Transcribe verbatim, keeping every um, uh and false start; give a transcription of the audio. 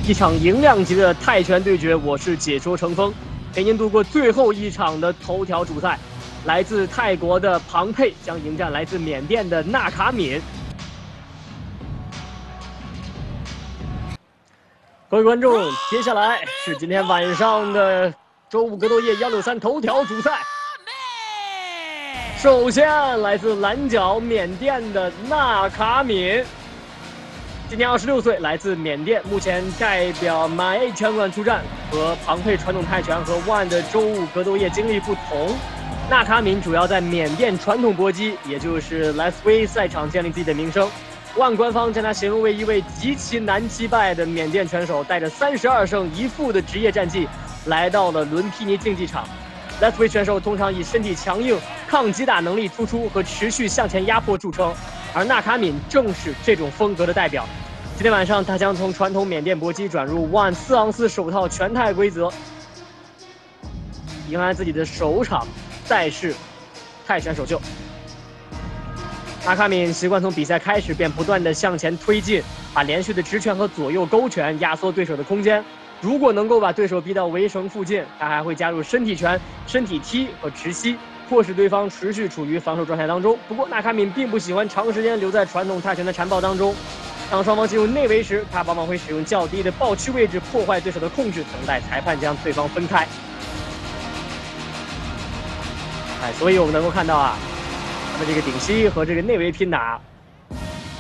一场赢两级的泰拳对决，我是解说成风，陪您度过最后一场的头条主赛。来自泰国的庞佩将迎战来自缅甸的纳卡敏。各位观众，接下来是今天晚上的周五格斗夜幺六三头条主赛。首先，来自蓝角缅甸的纳卡敏。 今年二十六岁，来自缅甸，目前代表马 A 拳馆出战。和庞佩传统泰拳和 ONE 的周五格斗夜经历不同，纳卡敏主要在缅甸传统搏击，也就是 L E S V 赛场建立自己的名声。ONE 官方将他形容为一位极其难击败的缅甸拳手，带着三十二胜一负的职业战绩来到了伦皮尼竞技场。L E S V 选手通常以身体强硬、抗击打能力突出和持续向前压迫著称，而纳卡敏正是这种风格的代表。 今天晚上，他将从传统缅甸搏击转入 ONE 四昂四手套全泰规则，迎来自己的首场赛事泰拳首秀。纳卡敏习惯从比赛开始便不断的向前推进，把连续的直拳和左右勾拳压缩对手的空间。如果能够把对手逼到围绳附近，他还会加入身体拳、身体踢和直膝，迫使对方持续处于防守状态当中。不过，纳卡敏并不喜欢长时间留在传统泰拳的缠抱当中。 当双方进入内围时，他往往会使用较低的抱屈位置破坏对手的控制，等待裁判将对方分开。哎，所以我们能够看到啊，他的这个顶膝和这个内围拼打